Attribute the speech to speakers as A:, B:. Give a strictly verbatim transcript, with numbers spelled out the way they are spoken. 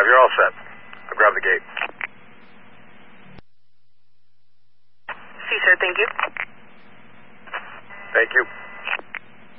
A: five, you're all set. I'll grab the gate.
B: See, sir, thank you.
A: Thank you.